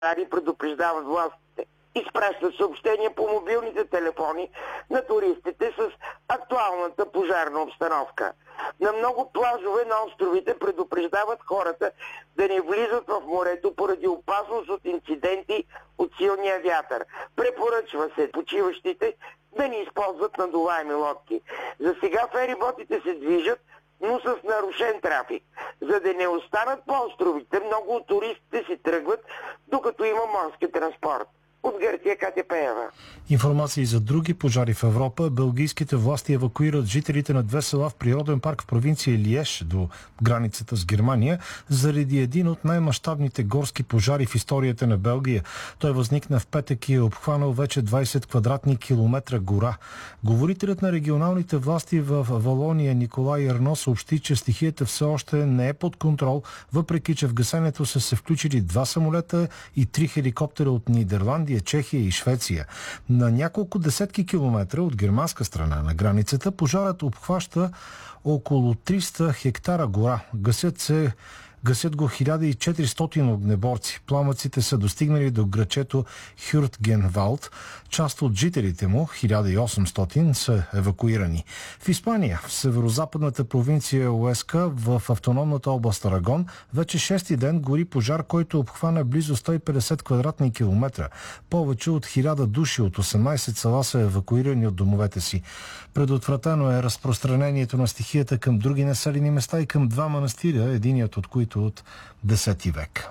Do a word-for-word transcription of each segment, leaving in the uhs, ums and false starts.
предупреждават властите. Изпращат съобщения по мобилните телефони на туристите с актуалната пожарна обстановка. На много плажове на островите предупреждават хората да не влизат в морето поради опасност от инциденти от силния вятър. Препоръчва се почиващите да не използват надуваеми лодки. За сега фериботите се движат, но с нарушен трафик. За да не останат по островите, много от туристите си тръгват, докато има морски транспорт. От Гърция, Катя Пеева. Информации за други пожари в Европа. Белгийските власти евакуират жителите на две села в природен парк в провинция Лиеж до границата с Германия заради един от най-мащабните горски пожари в историята на Белгия. Той възникна в петък и е обхванал вече двайсет квадратни километра гора. Говорителят на регионалните власти в Валония Николай Ерно съобщи, че стихията все още не е под контрол, въпреки че в гасенето са се включили два самолета и три хеликоптера от Нидерландия, Чехия и Швеция. На няколко десетки километра от германска страна на границата пожарът обхваща около триста хектара гора. Гасят се Гасят го хиляда и четиристотин огнеборци. Пламъците са достигнали до грачето Хюртгенвалд. Част от жителите му, хиляда и осемстотин, са евакуирани. В Испания, в северо-западната провинция Уеска, в автономната област Арагон, вече шести ден гори пожар, който обхвана близо сто и петдесет квадратни километра. Повече от хиляда души от осемнайсет села са евакуирани от домовете си. Предотвратено е разпространението на стихията към други населени места и към два манастира, единият от които от десети век.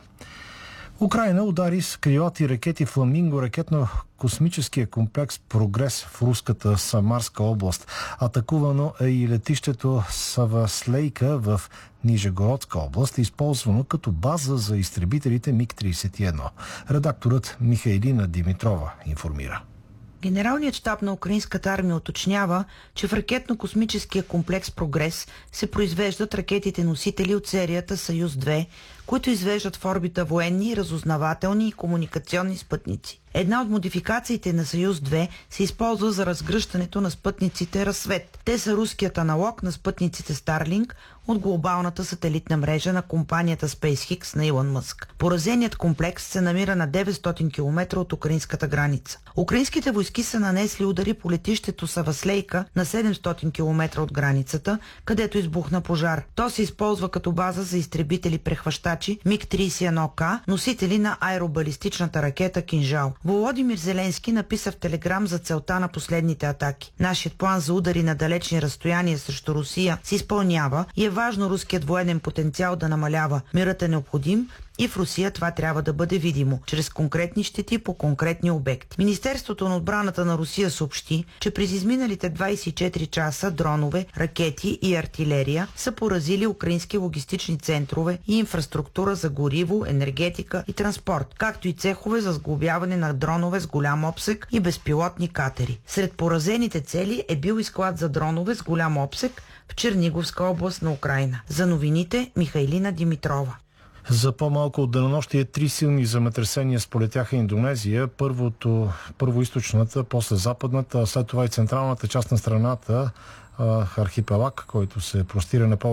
Украйна удари с крилати ракети Фламинго ракетно-космическия комплекс Прогрес в руската Самарска област. Атакувано е и летището Саваслейка в Нижегородска област, използвано като база за изтребителите Миг трийсет и едно. Редакторът Михайлина Димитрова информира. Генералният щаб на украинската армия уточнява, че в ракетно-космическия комплекс Прогрес се произвеждат ракетите-носители от серията Съюз две, които извеждат в орбита военни, разузнавателни и комуникационни спътници. Една от модификациите на Съюз две се използва за разгръщането на спътниците Разсвет. Те са руският аналог на спътниците Старлинг от глобалната сателитна мрежа на компанията SpaceX на Илон Мъск. Поразеният комплекс се намира на деветстотин километра от украинската граница. Украинските войски са нанесли удари по летището Саваслейка на седемстотин километра от границата, където избухна пожар. То се използва като база за изтребители-прехващачи Миг трийсет и едно К, носители на аеробалистичната ракета Кинжал. Володимир Зеленски написа в телеграм за целта на последните атаки. Нашият план за удари на далечни разстояния срещу Русия се изпълнява и е важно руският военен потенциал да намалява. Мирът е необходим и в Русия това трябва да бъде видимо, чрез конкретни щети по конкретни обекти. Министерството на отбраната на Русия съобщи, че през изминалите двайсет и четири часа дронове, ракети и артилерия са поразили украински логистични центрове и инфраструктура за гориво, енергетика и транспорт, както и цехове за сглобяване на дронове с голям обсег и безпилотни катери. Сред поразените цели е бил и склад за дронове с голям обсег в Черниговска област на Украйна. За новините Михайлина Димитрова. За по-малко от денонощие три силни земетресения сполетяха Индонезия. Първото, първо източната, после западната, а след това и централната част на страната, архипелаг, който се простира на повече